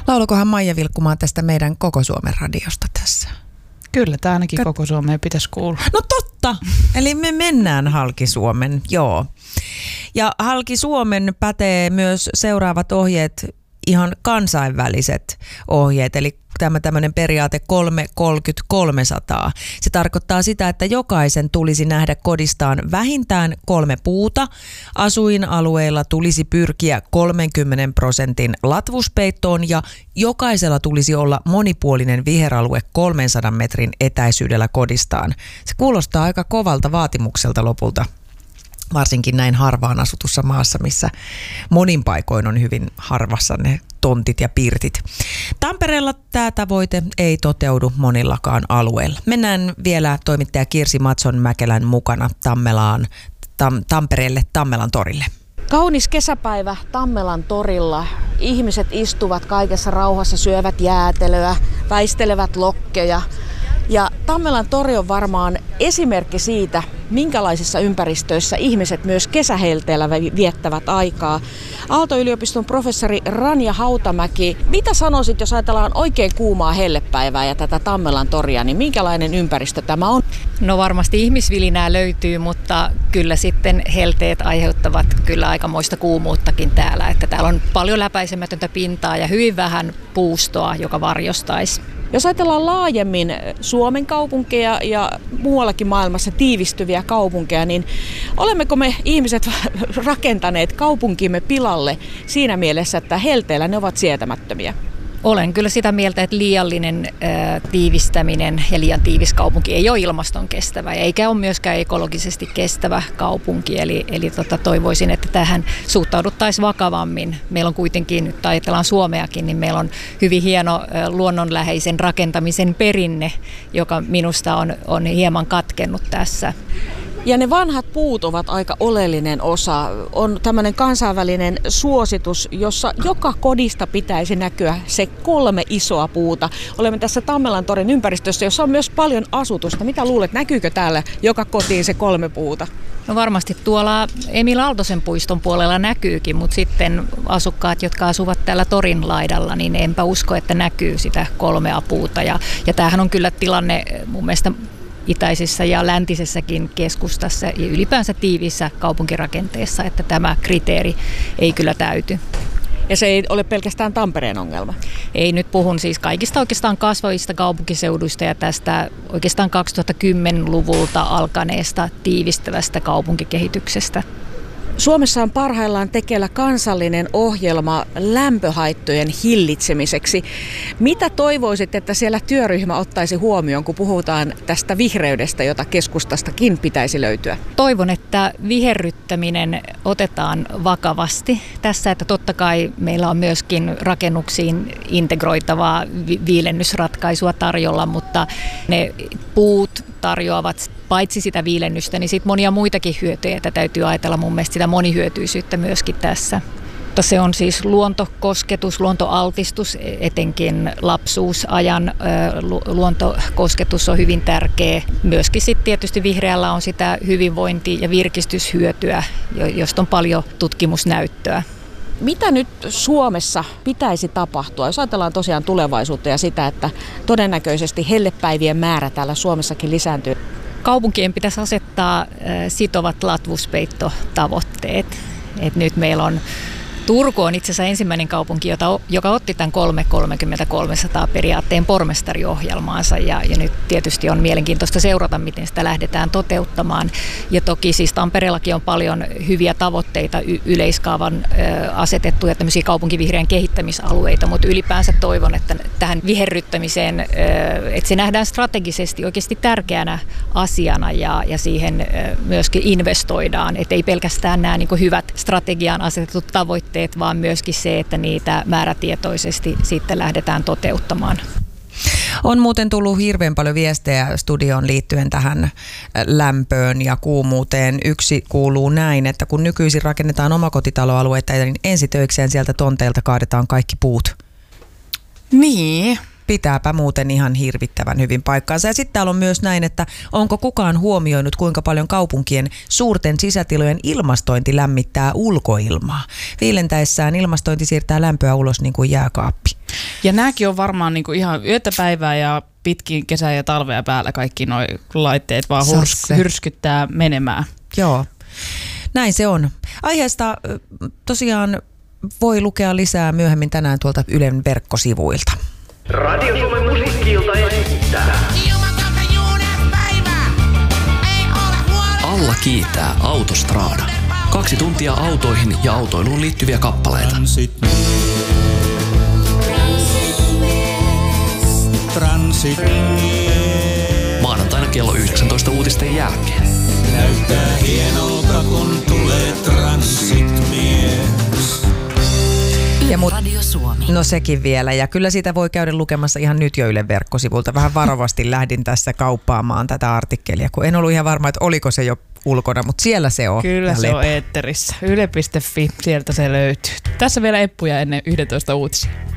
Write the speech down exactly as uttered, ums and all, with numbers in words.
Laulakohan Maija vilkkumaan tästä meidän Koko Suomen radiosta tässä? Kyllä, tämä ainakin Kat- koko Suomeen pitäisi kuulla. No totta, eli me mennään halki Suomen, joo. Ja halki Suomen pätee myös seuraavat ohjeet, ihan kansainväliset ohjeet, eli tämä tämmöinen periaate kolme kolmekymmentä kolmesataa. Se tarkoittaa sitä, että jokaisen tulisi nähdä kodistaan vähintään kolme puuta. Asuinalueilla tulisi pyrkiä kolmenkymmenen prosentin latvuspeittoon ja jokaisella tulisi olla monipuolinen viheralue kolmensadan metrin etäisyydellä kodistaan. Se kuulostaa aika kovalta vaatimukselta lopulta. Varsinkin näin harvaan asutussa maassa, missä monin paikoin on hyvin harvassa ne tontit ja pirtit. Tampereella tämä tavoite ei toteudu monillakaan alueilla. Mennään vielä toimittaja Kirsi Matson-Mäkelän mukana Tammelaan, tam, Tampereelle Tammelan torille. Kaunis kesäpäivä Tammelan torilla. Ihmiset istuvat kaikessa rauhassa, syövät jäätelöä, väistelevät lokkeja. Ja Tammelan tori on varmaan esimerkki siitä, minkälaisissa ympäristöissä ihmiset myös kesähelteellä viettävät aikaa. Aalto-yliopiston professori Ranja Hautamäki, mitä sanoisit, jos ajatellaan oikein kuumaa hellepäivää ja tätä Tammelan toria, niin minkälainen ympäristö tämä on? No varmasti ihmisvilinää löytyy, mutta kyllä sitten helteet aiheuttavat kyllä aikamoista kuumuuttakin täällä. Että täällä on paljon läpäisemätöntä pintaa ja hyvin vähän puustoa, joka varjostaisi. Jos ajatellaan laajemmin Suomen kaupunkeja ja muuallakin maailmassa tiivistyviä kaupunkeja, niin olemmeko me ihmiset rakentaneet kaupunkimme pilalle siinä mielessä, että helteellä ne ovat sietämättömiä? Olen kyllä sitä mieltä, että liiallinen ää, tiivistäminen ja liian tiivis kaupunki ei ole ilmaston kestävä, eikä ole myöskään ekologisesti kestävä kaupunki. Eli, eli tota, toivoisin, että tähän suhtauduttaisiin vakavammin. Meillä on kuitenkin, nyt ajatellaan Suomeakin, niin meillä on hyvin hieno ää, luonnonläheisen rakentamisen perinne, joka minusta on, on hieman katkennut tässä. Ja ne vanhat puut ovat aika oleellinen osa. On tämmöinen kansainvälinen suositus, jossa joka kodista pitäisi näkyä se kolme isoa puuta. Olemme tässä Tammelan torin ympäristössä, jossa on myös paljon asutusta. Mitä luulet, näkyykö täällä joka kotiin se kolme puuta? No varmasti tuolla Emil Aaltosen puiston puolella näkyykin, mutta sitten asukkaat, jotka asuvat täällä torin laidalla, niin enpä usko, että näkyy sitä kolmea puuta. Ja, ja tämähän on kyllä tilanne mun mielestä itäisessä ja läntisessäkin keskustassa ja ylipäänsä tiiviissä kaupunkirakenteessa, että tämä kriteeri ei kyllä täyty. Ja se ei ole pelkästään Tampereen ongelma? Ei, nyt puhun siis kaikista oikeastaan kasvavista kaupunkiseuduista ja tästä oikeastaan kaksituhattakymmenluvulta alkaneesta tiivistävästä kaupunkikehityksestä. Suomessa on parhaillaan tekeillä kansallinen ohjelma lämpöhaittojen hillitsemiseksi. Mitä toivoisit, että siellä työryhmä ottaisi huomioon, kun puhutaan tästä vihreydestä, jota keskustastakin pitäisi löytyä? Toivon, että viherryttäminen otetaan vakavasti tässä, että totta kai meillä on myöskin rakennuksiin integroitavaa vi- viilennysratkaisua tarjolla, mutta ne puut tarjoavat paitsi sitä viilennystä, niin sit monia muitakin hyötyjä, että täytyy ajatella mun mielestä sitä monihyötyisyyttä myöskin tässä. Mutta se on siis luontokosketus, luontoaltistus, etenkin lapsuusajan luontokosketus on hyvin tärkeä. Myöskin sitten tietysti vihreällä on sitä hyvinvointi- ja virkistyshyötyä, josta on paljon tutkimusnäyttöä. Mitä nyt Suomessa pitäisi tapahtua, jos ajatellaan tosiaan tulevaisuutta ja sitä, että todennäköisesti hellepäivien määrä täällä Suomessakin lisääntyy? Kaupunkien pitäisi asettaa sitovat latvuspeittotavoitteet. Et nyt meillä on Turku on itse asiassa ensimmäinen kaupunki, jota, joka otti tämän kolme kolmekymmentä kolmesataa periaatteen pormestariohjelmaansa ja, ja nyt tietysti on mielenkiintoista seurata, miten sitä lähdetään toteuttamaan. Ja toki siis Tampereellakin on paljon hyviä tavoitteita, y- yleiskaavan ö, asetettuja tämmöisiä kaupunkivihreän kehittämisalueita, mutta ylipäänsä toivon, että tähän viherryttämiseen, ö, että se nähdään strategisesti oikeasti tärkeänä asiana ja, ja siihen ö, myöskin investoidaan, että ei pelkästään nämä niin kuin hyvät strategiaan asetetut tavoitteet, vaan myöskin se, että niitä määrätietoisesti sitten lähdetään toteuttamaan. On muuten tullut hirveän paljon viestejä studioon liittyen tähän lämpöön ja kuumuuteen. Yksi kuuluu näin, että kun nykyisin rakennetaan omakotitaloalueita, niin ensitöikseen sieltä tonteilta kaadetaan kaikki puut. Niin. Pitääpä muuten ihan hirvittävän hyvin paikkaansa. Ja sitten täällä on myös näin, että onko kukaan huomioinut, kuinka paljon kaupunkien suurten sisätilojen ilmastointi lämmittää ulkoilmaa. Viilentäessään ilmastointi siirtää lämpöä ulos niin kuin jääkaappi. Ja nämäkin on varmaan niinku ihan yötä päivää ja pitkin kesää ja talvea päällä kaikki nuo laitteet vaan hurs- hyrskyttää menemään. Joo, näin se on. Aiheesta tosiaan voi lukea lisää myöhemmin tänään tuolta Ylen verkkosivuilta. Radio Suomen musiikki-ilta esittää. Alla kiittää Autostrada. Kaksi tuntia autoihin ja autoiluun liittyviä kappaleita. Transit Transit Maanantaina kello yhdeksäntoista uutisten jälkeen. näyttää hienolta, kun tulee transitmies. Ja mut, no sekin vielä. Ja kyllä sitä voi käydä lukemassa ihan nyt jo Ylen verkkosivulta. Vähän varovasti lähdin tässä kauppaamaan tätä artikkelia, kun en ollut ihan varma, että oliko se jo ulkona, mutta siellä se on. Kyllä se on eetterissä. Yle piste fi, sieltä se löytyy. Tässä vielä eppuja ennen yksitoista uutisia.